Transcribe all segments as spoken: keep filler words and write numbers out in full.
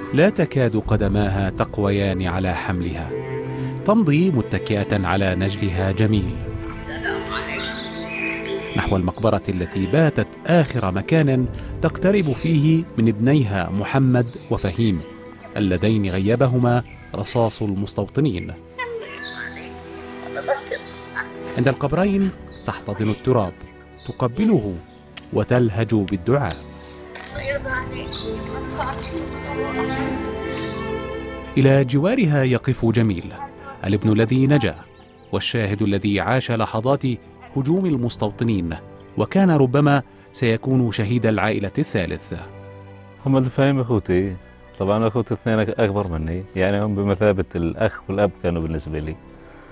لا تكاد قدماها تقويان على حملها. تمضي متكئة على نجلها جميل نحو المقبرة التي باتت آخر مكان تقترب فيه من ابنيها محمد وفهيم اللذين غيبهما رصاص المستوطنين. عند القبرين تحتضن التراب، تقبله وتلهج بالدعاء. إلى جوارها يقف جميل، الابن الذي نجا والشاهد الذي عاش لحظات هجوم المستوطنين، وكان ربما سيكون شهيد العائلة الثالث. محمد وفهيم اخوتي، طبعا اخوتي اثنين اكبر مني، يعني هم بمثابة الاخ والاب كانوا بالنسبة لي.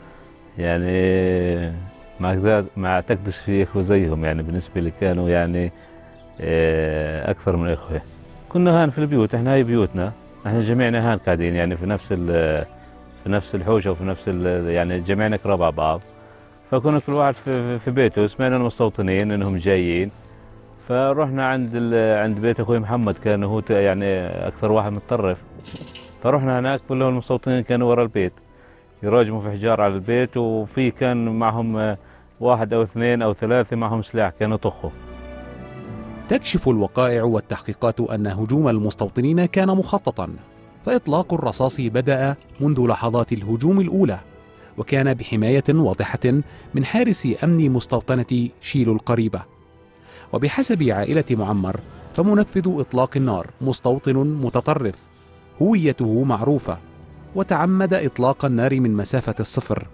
يعني ما ما اعتقدش في اخوة زيهم، يعني بالنسبة لي كانوا يعني اكثر من اخوة. كنا هان في البيوت، احنا هاي بيوتنا، احنا جميعنا هان قاعدين يعني في نفس في نفس الحوشة وفي نفس يعني جميعنا قراب على بعض. فكنا كل واحد في, في بيته، وسمعنا المستوطنين انهم جايين، فرحنا عند عند بيت اخوي محمد، كان هو يعني اكثر واحد متطرف. فرحنا هناك، كلهم المستوطنين كانوا ورا البيت يراجموا في حجار على البيت، وفي كان معهم واحد او اثنين او ثلاثه معهم سلاح كانوا طخوا. تكشف الوقائع والتحقيقات ان هجوم المستوطنين كان مخططا، فاطلاق الرصاص بدأ منذ لحظات الهجوم الاولى، وكان بحماية واضحة من حارس أمن مستوطنة شيلو القريبة. وبحسب عائلة معمر فمنفذ إطلاق النار مستوطن متطرف هويته معروفة، وتعمد إطلاق النار من مسافة الصفر.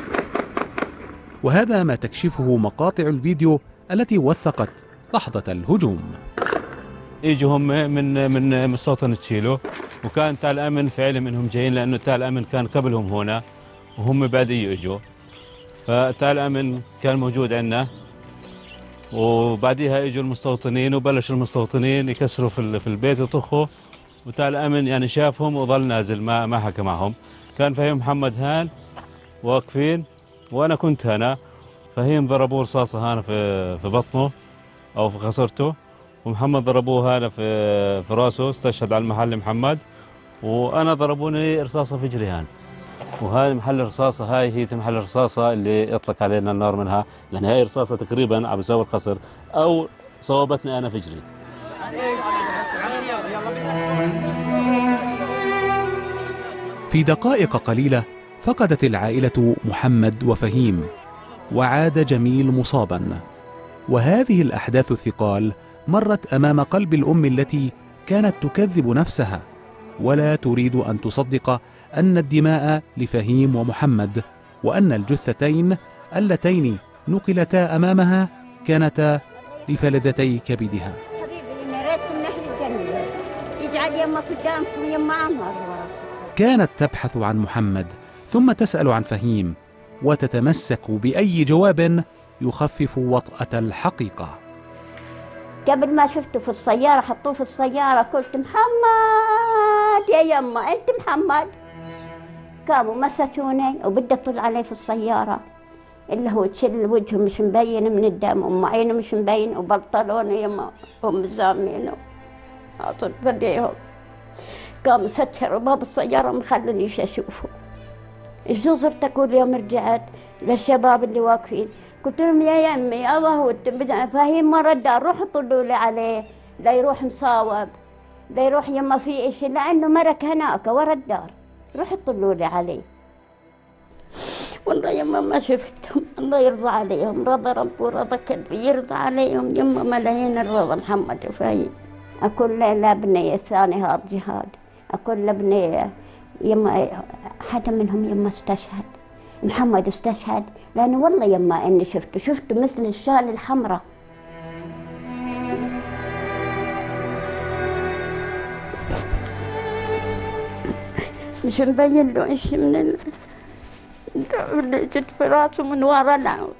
وهذا ما تكشفه مقاطع الفيديو التي وثقت لحظة الهجوم. اجوا هم من من مستوطنة شيلو، وكان تاع الأمن في علم انهم جايين، لأنه تاع الأمن كان قبلهم هنا وهم بعديه اجوا. فتاع الأمن كان موجود عندنا، وبعديها اجوا المستوطنين، وبلش المستوطنين يكسروا في في البيت وطخوا، وتاع الأمن يعني شافهم وظل نازل، ما ما حكى معهم. كان فهيم محمد هان واقفين، وانا كنت هنا. فهيم ضربوه رصاصه هنا في في بطنه او في خصرته، ومحمد ضربوه هنا في في راسه، استشهد على المحل محمد، وانا ضربوني رصاصه في جري هان. وهاي محل الرصاصة، هاي هي محل الرصاصة اللي يطلق علينا النار منها، لأن هاي رصاصة تقريبا على مستوى القصر، أو صوبتني أنا في جري. في دقائق قليلة فقدت العائلة محمد وفهيم، وعاد جميل مصابا. وهذه الأحداث الثقال مرت أمام قلب الأم التي كانت تكذب نفسها، ولا تريد أن تصدق أن الدماء لفهيم ومحمد، وأن الجثتين اللتين نقلتا أمامها كانتا لفلذتي كبدها. كانت تبحث عن محمد، ثم تسأل عن فهيم، وتتمسك بأي جواب يخفف وطأة الحقيقة. قبل ما شفته في السيارة، حطوه في السيارة، قلت محمد يا يما أنت محمد. قاموا مسكوني وبدي أطل عليه في السيارة، اللي هو تشل وجهه مش مبين من الدم، وام عينه مش مبين، وبلطلونه يما هم زامينه أطل بديهم. قاموا سكروا باب السيارة وما خلونيش أشوفه. إيش زرت أقول يوم رجعت للشباب اللي واقفين، قلت لهم يا يمي الله هو فهيم ما رد، روحوا طلوا لي عليه لا يروح مصاوب، لا يروح يما في إشي، لأنه مرك هناك ورا الدار، روحوا طلوا لي عليه. والله يما ما شفتهم، الله يرضى عليهم، رضى رب ورضى كلبي يرضى عليهم يما ملايين الرضا. محمد وفهيم أقول لابني الثاني هذا جهاد، أقول لابني يما حدا منهم يما استشهد، محمد استشهد، لأنه والله يما إني شفته شفته مثل الشال الحمراء. مش مبين له إشي من اللي جت في راسه من ورا،